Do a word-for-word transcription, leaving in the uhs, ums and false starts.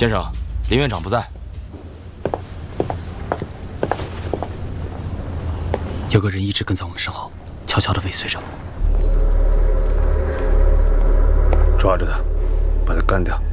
先生，林院长不在。 有个人一直跟在我们身后，悄悄地尾随着。 抓住他，把他干掉。